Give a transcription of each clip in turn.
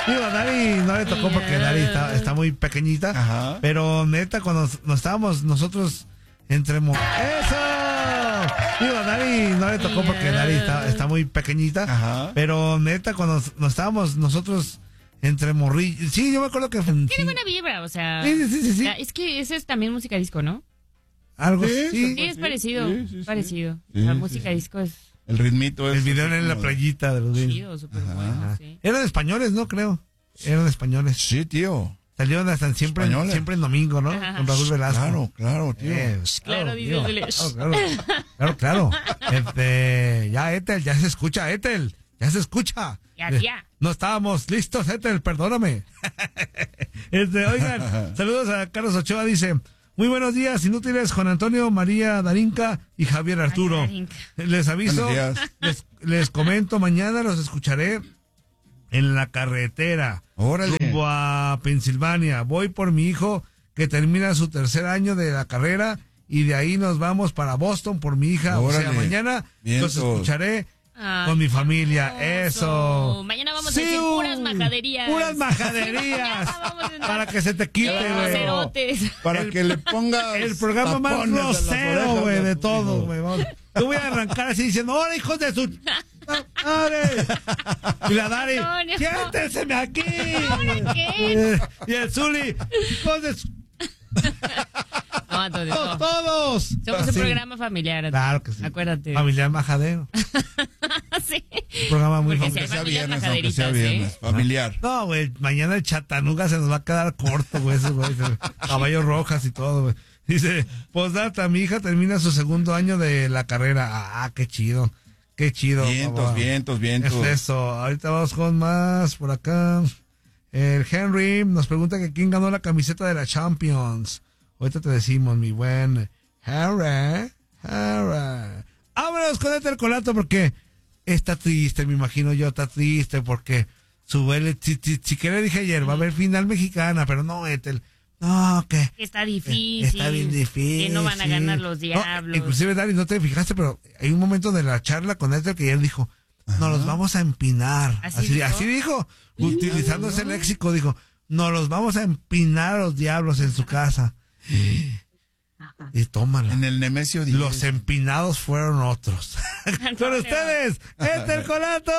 Digo, a Dari no le tocó porque Dari está muy pequeñita. Ajá. Pero neta, cuando nos estábamos nosotros entre... ¡Eso! Digo, a Dari no le tocó porque Dari está muy pequeñita. Ajá. Pero neta, cuando nos estábamos nosotros entre morrillos... Sí, yo me acuerdo que... Tiene buena vibra, o sea... Sí. Es que ese es también música disco, ¿no? Algo Sí, sí. Sí, es parecido. Sí. Parecido. Sí, La sí, música sí. disco es El ritmito es... El video así en la como- playita de los niños. chido, súper bueno, sí. Eran españoles, ¿no? Creo. Eran españoles. Sí, tío. Salieron hasta siempre Españoles. en domingo, ¿no? Ajá. Con Raúl Velasco. Claro, tío. Claro, dice tío. Flash. Claro. Ya, Ethel, ya se escucha, Ethel. Ya se escucha. Ya. No estábamos listos, Ethel, perdóname. Oigan, saludos a Carlos Ochoa, dice... Muy buenos días, inútiles, Juan Antonio, María Darinka y Javier Arturo. Darinka. Les aviso, Buenos les comento, mañana los escucharé en la carretera, Órale. rumbo a Pensilvania. Voy por mi hijo que termina su tercer año de la carrera y de ahí nos vamos para Boston por mi hija. Órale. O sea, mañana Vientos. los escucharé Ay, con mi familia. hermoso. Eso. Mañana vamos a Sí, decir puras majaderías. Puras majaderías. Mañana vamos a andar Para que se te quite, bien güey. groserotes. Para que le pongas El programa más tapones en las grosero, orejas güey, de tu todo, hijo. güey. Vamos. Yo voy a arrancar así diciendo, ¡hola, hijos de su... ¡Madre! Y la Dari, Antonio. ¡siéntenseme aquí! ¿Ahora qué? Y el Zuli, ¡hijos de su... No, Antonio, no. ¡Todos! Somos un Sí. programa familiar. Claro que sí. Acuérdate. Familiar majadero. Sí. Un programa muy Porque familiar. si hay Sea familias viernes, aunque sea majaderitas, viernes. Familiar. No, güey, mañana el Chatanuga se nos va a quedar corto, güey, esos güey, caballos rojas y todo, güey. Dice, postdata, mi hija termina su segundo año de la carrera. Qué chido, Vientos, papá. vientos. Es eso, ahorita vamos con más por acá. El Henry nos pregunta que quién ganó la camiseta de la Champions. Ahorita te decimos, mi buen Henry. Vámonos con este colato porque está triste, me imagino yo, está triste porque su vuelo, si que le dije ayer, va a haber final mexicana, pero no, Ethel, no, que Está difícil. está bien difícil. Que no van a ganar los No, diablos. inclusive, Dari, no te fijaste, pero hay un momento de la charla con Ethel que él dijo, nos los vamos a empinar. Así dijo, utilizando ese léxico, dijo, nos los vamos a empinar a los diablos en su casa. Y tómala. En el Nemesio 10. Los empinados fueron otros. Con ustedes, Ethel Colato.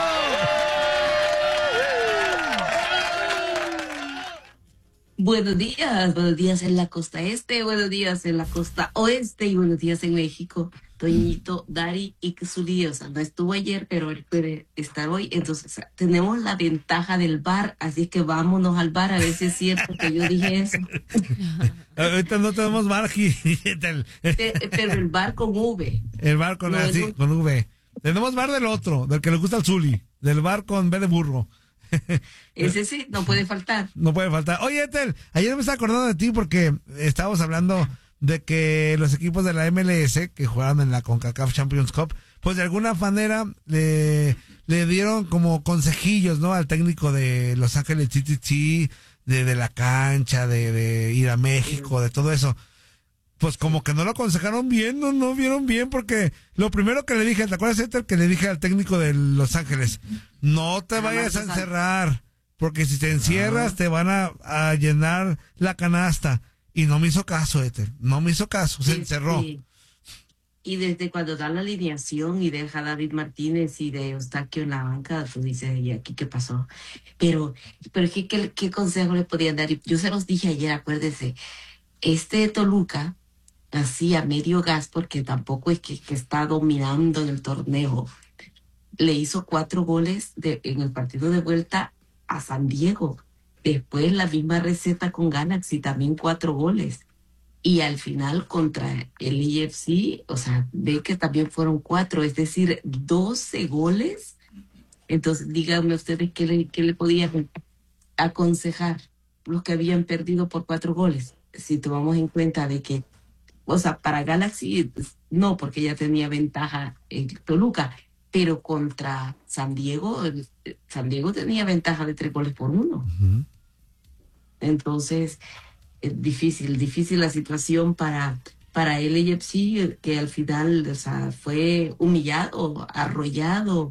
Buenos días en la costa este, buenos días en la costa oeste y buenos días en México. Toñito, Dari y Zuli, o sea, no estuvo ayer, pero él puede estar hoy. Entonces, tenemos la ventaja del bar, así que vámonos al bar a ver si es cierto que yo dije eso. Ahorita no tenemos bar aquí. Pero el bar con V. El bar con, No, así, no. con V. Tenemos bar del otro, del que le gusta al Zuli. Del bar con B de burro. Ese sí, no puede faltar. No puede faltar. Oye, Ethel, ayer me estaba acordando de ti porque estábamos hablando de que los equipos de la MLS que jugaron en la CONCACAF Champions Cup, pues de alguna manera le dieron como consejillos, ¿no? Al técnico de Los Ángeles City, de la cancha, de ir a México, de todo eso. Pues como que no lo aconsejaron bien, no vieron bien, porque lo primero que le dije, ¿te acuerdas, Ethel, que le dije al técnico de Los Ángeles? No te vayas a encerrar, porque si te encierras te van a llenar la canasta. Y no me hizo caso, Ethel, no me hizo caso, se encerró. Sí. Y desde cuando da la alineación y deja a David Martínez y de Eustaquio en la banca, tú dices, ¿y aquí qué pasó? Pero ¿qué consejo le podían dar? Yo se los dije ayer, acuérdese, Toluca, así a medio gas, porque tampoco es que está dominando en el torneo, le hizo 4 goles en el partido de vuelta a San Diego. Después la misma receta con Galaxy, también 4 goles. Y al final contra el IFC, o sea, ve que también fueron 4, es decir, 12 goles. Entonces, díganme ustedes qué le podían aconsejar los que habían perdido por 4 goles. Si tomamos en cuenta de que, o sea, para Galaxy, no, porque ya tenía ventaja en Toluca, pero contra San Diego tenía ventaja de 3 goles por 1. Ujú. Entonces, es difícil la situación para el AFC, que al final, o sea, fue humillado, arrollado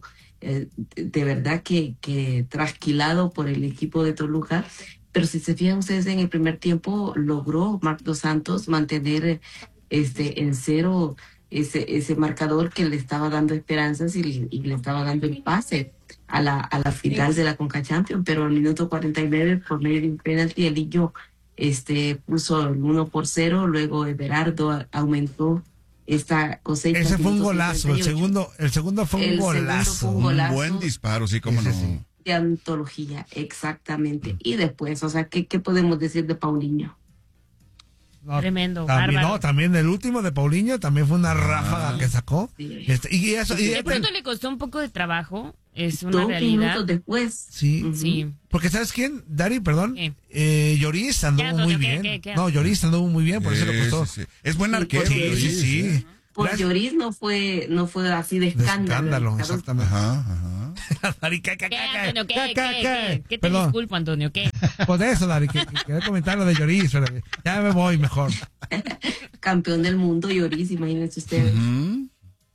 de verdad que trasquilado por el equipo de Toluca. Pero si se fijan ustedes, en el primer tiempo logró Marc Dos Santos mantener en cero ese marcador que le estaba dando esperanzas y le estaba dando el pase a la final de la Conca Champions. Pero al minuto 49, por medio de un penalti, el Niño puso el 1-0, luego Everardo aumentó esta cosecha. Ese fue un golazo, el segundo fue un golazo. Un buen disparo, sí, como no. Sí. De antología, exactamente. Y después, o sea, ¿qué podemos decir de Paulinho? No, Tremendo, también, bárbaro. no, también el último de Paulinho también fue una ráfaga que sacó. Sí. Y eso, y De pronto le costó un poco de trabajo, es una 2 realidad. minutos después. Sí. Ujú. Sí. Porque ¿sabes quién? Dari, perdón. ¿Qué? Lloris ¿Qué, anduvo Antonio? muy ¿Qué, bien. qué? No, Lloris anduvo muy bien, por eso le costó. Sí. Es buen Sí, arquero. porque- Lloris, Sí. Por Gracias. Lloris no fue así de De escándalo. escándalo, exactamente. Ajá. Dari, ¿Qué, Antonio? ¿Qué te Perdón. disculpo, Antonio? ¿Qué? Pues de eso, Dari, que quería comentar lo de Lloris, pero ya me voy mejor. Campeón del mundo, Lloris, imagínense ustedes. Ujú.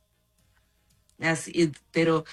Así, pero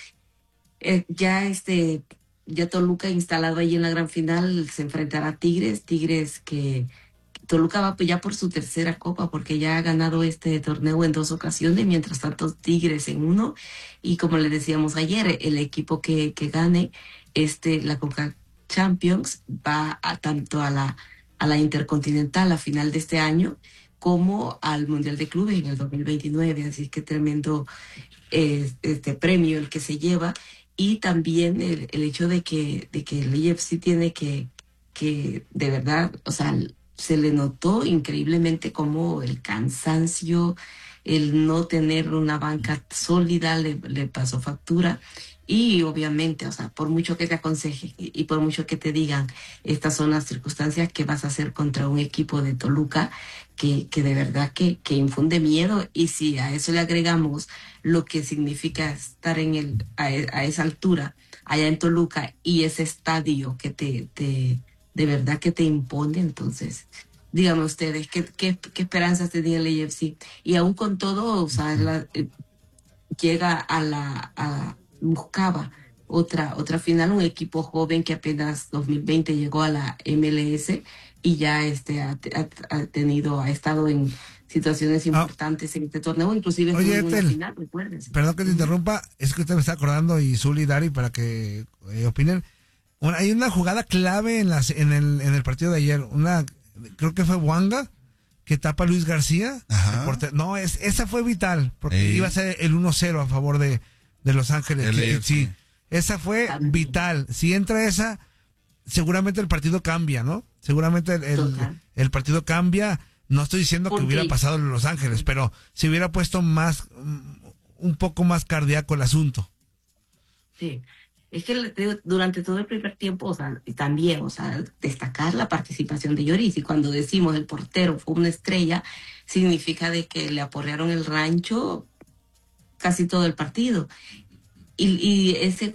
ya Toluca instalado ahí en la gran final se enfrentará a Tigres que Toluca va ya por su tercera copa porque ya ha ganado este torneo en 2 ocasiones, mientras tanto Tigres en 1, y como le decíamos ayer, el equipo que gane la Conca Champions va tanto a la Intercontinental, la final de este año, como al Mundial de Clubes en el 2029, así que tremendo este premio el que se lleva. Y también el hecho de que el AFC tiene que de verdad, o sea, se le notó increíblemente como el cansancio, el no tener una banca sólida le pasó factura. Y obviamente, o sea, por mucho que te aconseje y por mucho que te digan, estas son las circunstancias que vas a hacer contra un equipo de Toluca que de verdad que infunde miedo. Y si a eso le agregamos lo que significa estar a esa altura, allá en Toluca, y ese estadio que de verdad que te impone, entonces, díganme ustedes, ¿qué esperanzas tenía el AFC? Y aún con todo, o sea, llega buscaba otra final, un equipo joven que apenas 2020 llegó a la MLS y ya ha estado en situaciones importantes en este torneo, inclusive Oye, estuvo en una Ethel, final, recuérdense. Perdón que te interrumpa, es que usted me está acordando, y Zuli y Dari, para que opinen. Hay una jugada clave en el partido de ayer, creo que fue Wanga, que tapa a Luis García. Ajá. No, esa fue vital, porque iba a ser el 1-0 a favor de Los Ángeles. Sí, esa fue vital. Si entra esa, seguramente el partido cambia, ¿no? Seguramente el partido cambia. No estoy diciendo que hubiera pasado en Los Ángeles, pero se hubiera puesto un poco más cardíaco el asunto. Sí. Es que durante todo el primer tiempo, o sea, y también, o sea, destacar la participación de Lloris. Y cuando decimos el portero fue una estrella, significa de que le aporrearon el rancho casi todo el partido. Y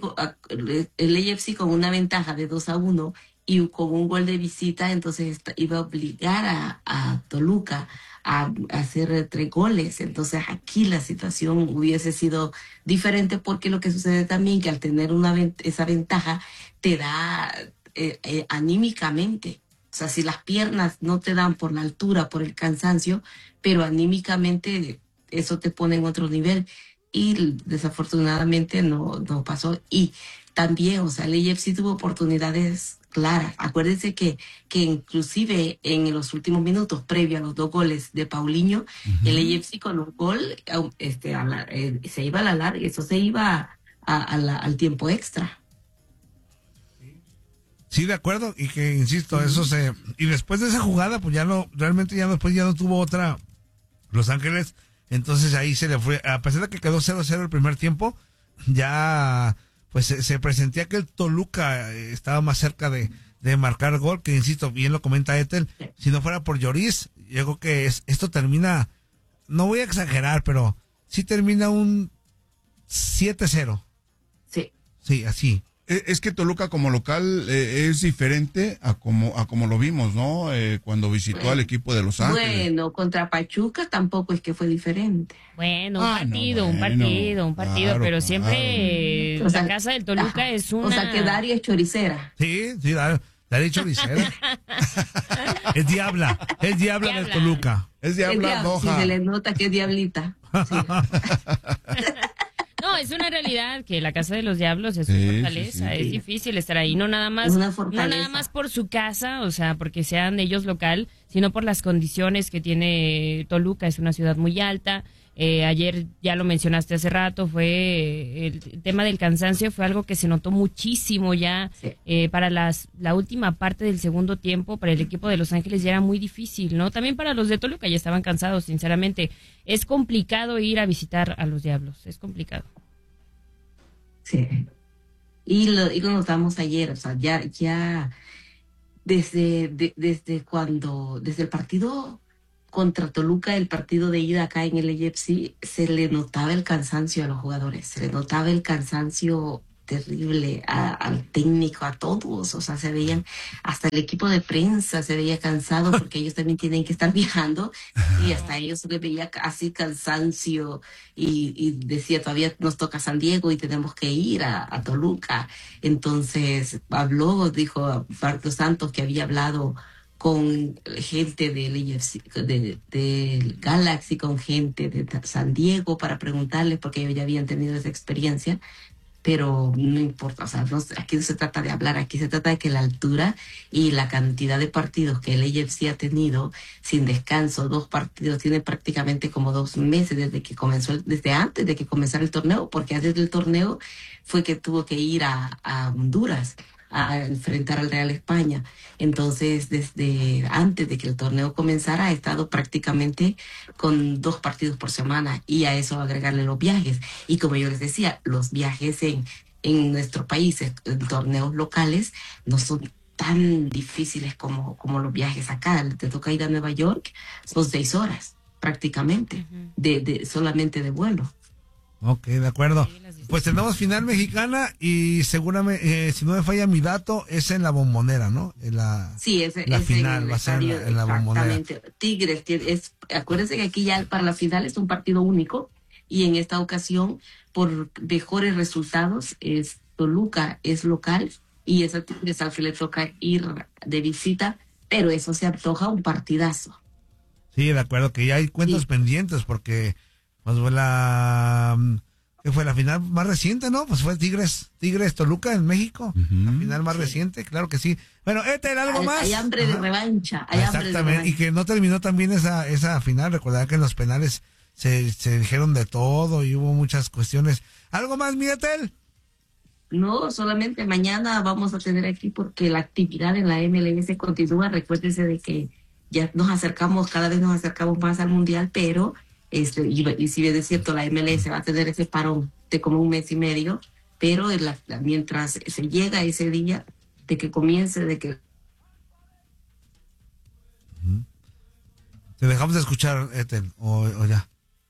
el AFC con una ventaja de 2-1 y con un gol de visita, entonces iba a obligar a Toluca a hacer 3 goles. Entonces aquí la situación hubiese sido diferente, porque lo que sucede también que al tener esa ventaja te da anímicamente. O sea, si las piernas no te dan por la altura, por el cansancio, pero anímicamente eso te pone en otro nivel. Y desafortunadamente no pasó. Y también, o sea, el AFC tuvo oportunidades claras. Acuérdense que inclusive en los últimos minutos, previo a los 2 goles de Paulinho, el AFC con un gol se iba a la larga, eso se iba al tiempo extra. Sí, de acuerdo, y que, insisto, y después de esa jugada, pues realmente después ya no tuvo otra Los Ángeles. Entonces ahí se le fue, a pesar de que quedó 0-0 el primer tiempo, ya pues se presentía que el Toluca estaba más cerca de marcar gol, que insisto, bien lo comenta Ethel, si no fuera por Lloris, yo creo que esto termina, no voy a exagerar, pero sí termina un 7-0. Sí. Sí, así. Es que Toluca como local es diferente a como lo vimos, ¿no? Cuando visitó al equipo de Los Ángeles. Bueno, contra Pachuca tampoco es que fue diferente. Bueno, un partido, claro, pero siempre O sea, la casa del Toluca ajá. es una... O sea, que Daria es choricera. Sí, Daria Choricera. Es diabla del Diabla. Toluca. Es Es Diabla sí, Roja. se le nota que es diablita. Sí. No, es una realidad que la Casa de los Diablos es Sí, una sí, fortaleza, sí. es difícil estar ahí, no nada más, Es una no fortaleza. nada más por su casa, o sea, porque sean ellos local, sino por las condiciones que tiene Toluca, es una ciudad muy alta. Ayer ya lo mencionaste hace rato, fue el tema del cansancio, fue algo que se notó muchísimo ya para la última parte del segundo tiempo, para el equipo de Los Ángeles ya era muy difícil, ¿no? También para los de Toluca ya estaban cansados, sinceramente. Es complicado ir a visitar a los Diablos, es complicado. Sí. Y lo notamos ayer, o sea, ya desde el partido contra Toluca, el partido de ida acá en el AFC, se le notaba el cansancio a los jugadores, se le notaba el cansancio terrible al técnico, a todos, o sea, se veían, hasta el equipo de prensa se veía cansado porque ellos también tienen que estar viajando y hasta ellos se les veía así cansancio y decía, todavía nos toca San Diego y tenemos que ir a Toluca. Entonces dijo Marcos Santos que había hablado con gente del del Galaxy, con gente de San Diego para preguntarles porque ellos ya habían tenido esa experiencia, pero no importa, o sea, aquí no se trata de hablar, aquí se trata de que la altura y la cantidad de partidos que el AFC ha tenido sin descanso, 2 partidos, tiene prácticamente como 2 meses desde antes de que comenzara el torneo, porque antes del torneo fue que tuvo que ir a Honduras a enfrentar al Real España. Entonces, desde antes de que el torneo comenzara, ha estado prácticamente con 2 partidos por semana y a eso agregarle los viajes. Y como yo les decía, los viajes en nuestro país, en torneos locales, no son tan difíciles como los viajes acá. Te toca ir a Nueva York, son 6 horas prácticamente, solamente de vuelo. Ok, de acuerdo. Pues tenemos final mexicana y seguramente, si no me falla mi dato, es en la Bombonera, ¿no? Sí, la final va a ser en la Bombonera. Tigres, acuérdense que aquí ya para la final es un partido único y en esta ocasión, por mejores resultados, Toluca es local y eso Tigres al fin le toca ir de visita, pero eso se antoja un partidazo. Sí, de acuerdo, que ya hay cuentas pendientes porque pues fue ¿qué fue la final más reciente, no? Pues fue Tigres Toluca en México. La final más reciente, claro que sí. Bueno, Ethel, ¿algo más? Hay hambre de revancha. Exactamente, y que no terminó también esa final. Recordad que en los penales se dijeron de todo y hubo muchas cuestiones. ¿Algo más, mi Ethel? No, solamente mañana vamos a tener aquí porque la actividad en la MLS continúa. Recuérdense de que ya cada vez nos acercamos más al Mundial, pero y si bien es cierto, la MLS va a tener ese parón de como 1 mes y medio, pero mientras se llega ese día de que comience, de que... ¿Te dejamos de escuchar, Ethel, o ya?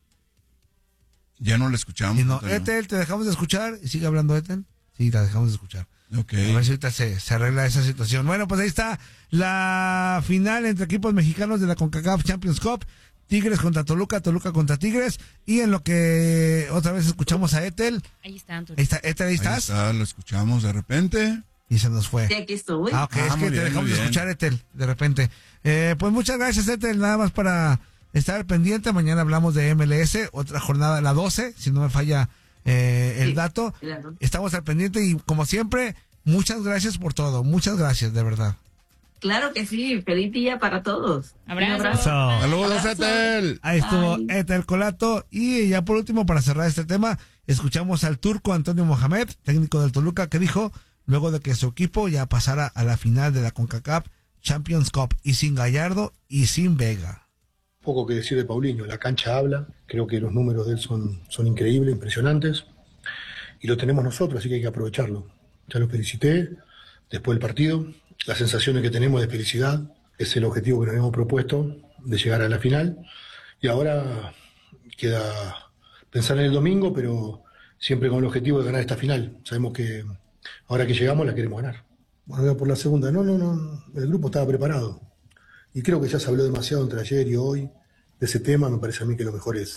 Ya no la escuchamos. Si no, Ethel, te dejamos de escuchar y sigue hablando Ethel. Sí, la dejamos de escuchar. Okay. A ver si ahorita se arregla esa situación. Bueno, pues ahí está la final entre equipos mexicanos de la CONCACAF Champions Cup. Tigres contra Toluca, Toluca contra Tigres. Y en lo que otra vez escuchamos a Ethel. Ahí está, Antonio. Ahí está, Ethel, ahí estás. Ahí está, lo escuchamos de repente. Y se nos fue. Sí, aquí estoy. Ok, es que muy te bien, dejamos muy de bien. escuchar, Ethel, de repente. Pues muchas gracias, Ethel, nada más para estar pendiente. Mañana hablamos de MLS, otra jornada, la 12, si no me falla el dato. Claro. Estamos al pendiente y como siempre, muchas gracias por todo. Muchas gracias, de verdad. Claro que sí, feliz día para todos. Abrazo. Saludos, Ethel. Ahí estuvo Ay. Ethel Colato. Y ya por último, para cerrar este tema, escuchamos al turco Antonio Mohamed, técnico del Toluca, que dijo, luego de que su equipo ya pasara a la final de la CONCACAF Champions Cup, y sin Gallardo y sin Vega. Poco que decir de Paulinho, la cancha habla, creo que los números de él son increíbles, impresionantes, y lo tenemos nosotros, así que hay que aprovecharlo. Ya lo felicité después del partido, las sensaciones que tenemos de felicidad, es el objetivo que nos hemos propuesto de llegar a la final, y ahora queda pensar en el domingo, pero siempre con el objetivo de ganar esta final. Sabemos que Ahora que llegamos la queremos ganar. Bueno, por la segunda, no, el grupo estaba preparado. Y creo que ya se habló demasiado entre ayer y hoy de ese tema. Me parece a mí que lo mejor es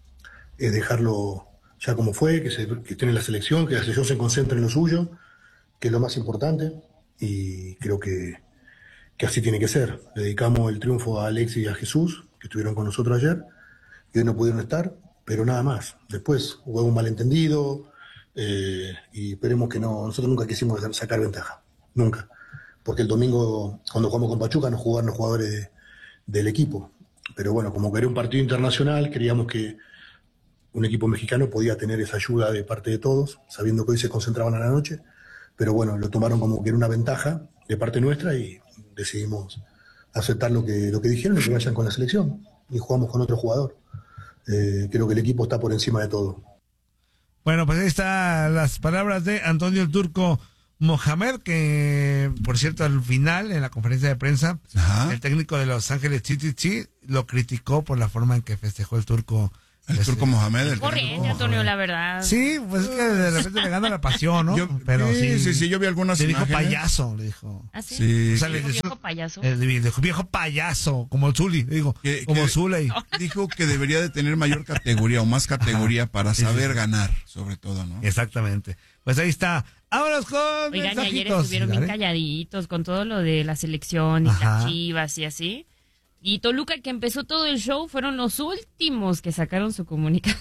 dejarlo ya como fue, que esté en la selección, que la selección se concentre en lo suyo, que es lo más importante. Y creo que así tiene que ser. Le dedicamos el triunfo a Alexis y a Jesús, que estuvieron con nosotros ayer, y hoy no pudieron estar, pero nada más. Después hubo un malentendido, y esperemos que no. Nosotros nunca quisimos sacar ventaja, nunca. Porque el domingo, cuando jugamos con Pachuca, no jugaron los jugadores del equipo. Pero bueno, como que era un partido internacional, creíamos que un equipo mexicano podía tener esa ayuda de parte de todos, sabiendo que hoy se concentraban a la noche. Pero bueno, lo tomaron como que era una ventaja de parte nuestra y decidimos aceptar lo que dijeron y que vayan con la selección. Y jugamos con otro jugador. Creo que el equipo está por encima de todo. Bueno, pues ahí están las palabras de Antonio el Turco Mohamed, que por cierto al final en la conferencia de prensa, el técnico de Los Ángeles City lo criticó por la forma en que festejó el Turco. El Turco Mohamed. Corriente, Antonio, la verdad. Sí, pues es que de repente le gana la pasión, ¿no? Pero sí, yo vi algunas le imágenes. Dijo payaso, le dijo. ¿Ah, sí? Sí. O sea, le ¿Dijo dijo viejo payaso? Le dijo viejo payaso, como el Zuli, digo, como Zuley. Dijo que debería de tener mayor categoría o más categoría para saber ganar, sobre todo, ¿no? Exactamente. Pues ahí está. Vámonos con Oigan, y ayer mensajitos. estuvieron bien calladitos con todo lo de la selección y las Chivas y así. Y Toluca, que empezó todo el show, fueron los últimos que sacaron su comunicado.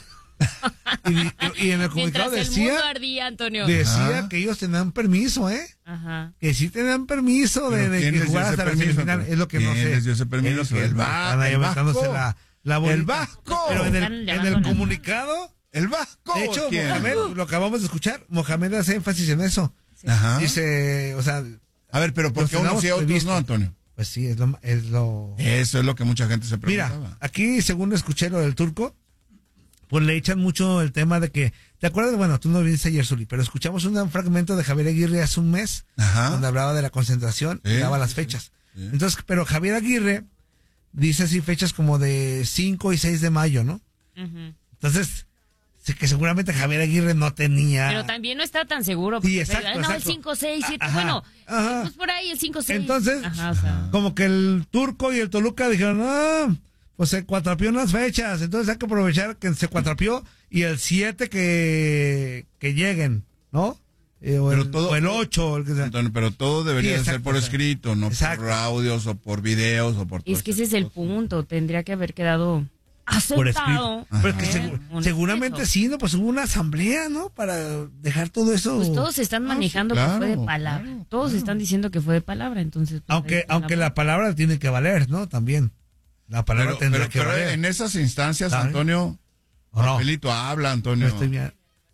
Y en el comunicado Mientras decía, el mundo ardía, Antonio. decía que ellos tenían permiso, Ajá. que sí tenían permiso de que jugar hasta la semifinal. Es lo que no sé. ¿Quién les dio ese permiso? Es lo que El están ahí aventándose la bolita. El Vasco. Pero en el comunicado, ¿El Vasco? de hecho, ¿Quién? Mohamed, lo acabamos de escuchar, Mohamed hace énfasis en eso. Sí. Ajá. Dice, o sea, A ver, pero ¿por qué unos sí y otros no, Antonio? pues sí, es lo... Eso es lo que mucha gente se preguntaba. Mira, aquí, según escuché lo del Turco, pues le echan mucho el tema de que, ¿te acuerdas? Bueno, tú no lo viste ayer, Zuli, pero escuchamos un fragmento de Javier Aguirre hace un mes, donde hablaba de la concentración y daba las fechas. Sí. Entonces, pero Javier Aguirre dice así fechas como de 5 y 6 de mayo, ¿no? Uh-huh. Entonces, que seguramente Javier Aguirre no tenía... Pero también no está tan seguro. Sí, exacto, no, el 5, 6, 7, bueno, pues por ahí el 5, 6. Entonces, o sea, como que el Turco y el Toluca dijeron, pues se cuatrapió en las fechas, entonces hay que aprovechar que se cuatrapió y el 7 que lleguen, ¿no? O el 8. El que sea. Antonio, pero todo debería de ser por escrito, no por audios o por videos o por... Es que ese es el punto, tendría que haber quedado aceptado. Pero es que seguramente sí, ¿no? Pues hubo una asamblea, ¿no? Para dejar todo eso. Pues todos están manejando que fue de palabra. Todos están diciendo que fue de palabra, entonces. Pues aunque la palabra tiene que valer, ¿no? También. La palabra tendrá que valer. Pero en esas instancias, ¿sabes? Antonio, papelito habla, Antonio. No estoy bien.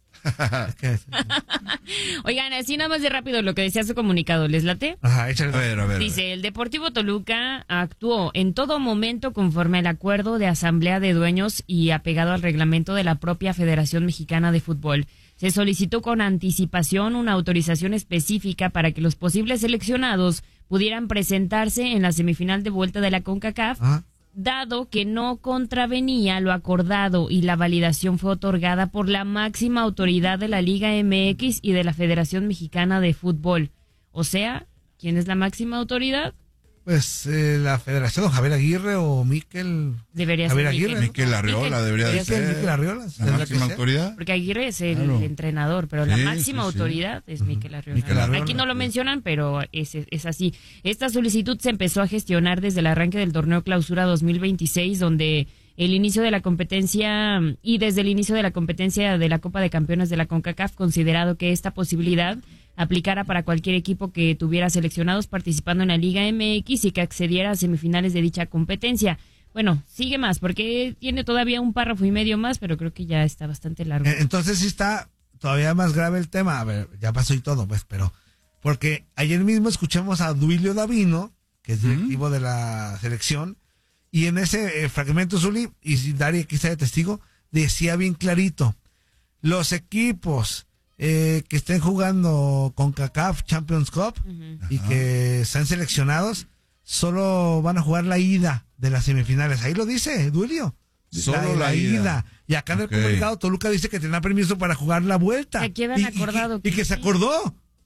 Oigan, así nada más de rápido lo que decía su comunicado, ¿les late? Ajá, échale. A ver. Dice, el Deportivo Toluca actuó en todo momento conforme al acuerdo de asamblea de dueños y apegado al reglamento de la propia Federación Mexicana de Fútbol. Se solicitó con anticipación una autorización específica para que los posibles seleccionados pudieran presentarse en la semifinal de vuelta de la CONCACAF, dado que no contravenía lo acordado y la validación fue otorgada por la máxima autoridad de la Liga MX y de la Federación Mexicana de Fútbol. O sea, ¿quién es la máxima autoridad? Pues la Federación, Javier Aguirre o Miquel. Debería Javier ser Aguirre. Miquel Arriola debería de ser. Miquel Arriola. La máxima autoridad. Porque Aguirre es el entrenador, pero la máxima autoridad es Miquel Arriola. Aquí no lo mencionan, pero es así. Esta solicitud se empezó a gestionar desde el arranque del torneo Clausura 2026, donde el inicio de la competencia y desde el inicio de la competencia de la Copa de Campeones de la CONCACAF, considerado que esta posibilidad aplicara para cualquier equipo que tuviera seleccionados participando en la Liga MX y que accediera a semifinales de dicha competencia. Bueno, sigue más, porque tiene todavía un párrafo y medio más, pero creo que ya está bastante largo. Entonces sí está todavía más grave el tema. A ver, ya pasó y todo, pues, pero... Porque ayer mismo escuchamos a Duilio Davino, que es directivo de la selección, y en ese fragmento, Zuli, y Daria aquí está de testigo, decía bien clarito, los equipos que estén jugando con CONCACAF Champions Cup y que sean seleccionados, solo van a jugar la ida de las semifinales. Ahí lo dice Duilio. Solo la ida. Y acá en el comunicado Toluca dice que tendrá permiso para jugar la vuelta. Que quedan acordado. Y que se acordó.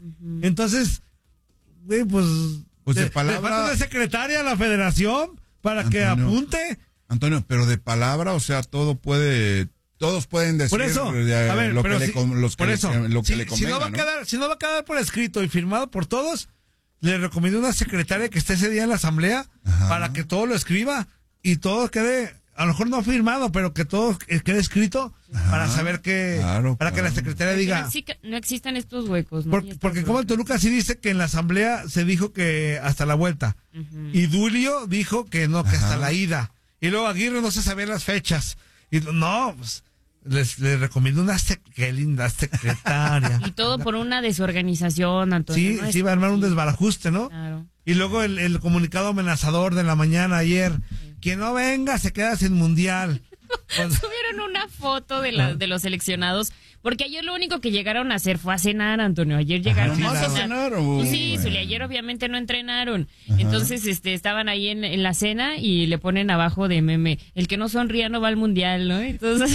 Entonces, güey, pues de palabra. Le falta una secretaria a la federación para que apunte. Antonio, pero de palabra, o sea, todos pueden decir por eso, a ver, lo que le convenga, si no va a quedar por escrito y firmado por todos, le recomiendo una secretaria que esté ese día en la asamblea para que todo lo escriba y todo quede, a lo mejor no firmado, pero que todo quede escrito para saber que, para que la secretaria diga. No existan estos huecos, ¿no? Porque como el Toluca sí dice que en la asamblea se dijo que hasta la vuelta. Y Dulio dijo que no, que hasta la ida. Y luego Aguirre no se sabía las fechas. Y no, pues les recomiendo qué linda secretaria. Y todo por una desorganización, Antonio. Sí, va a armar un desbarajuste, ¿no? Claro. Y luego el comunicado amenazador de la mañana ayer. Quien no venga se queda sin mundial. Pues, subieron una foto de los seleccionados, porque ayer lo único que llegaron a hacer fue a cenar, Antonio. Ayer llegaron a cenar. Sí, Zulia, ayer obviamente no entrenaron. Entonces estaban ahí en la cena y le ponen abajo de meme, el que no sonría no va al mundial, ¿no? Entonces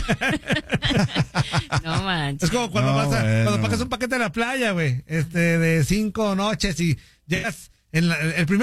no manches. Es como cuando pagas un paquete de la playa, güey, de 5 noches y llegas el primer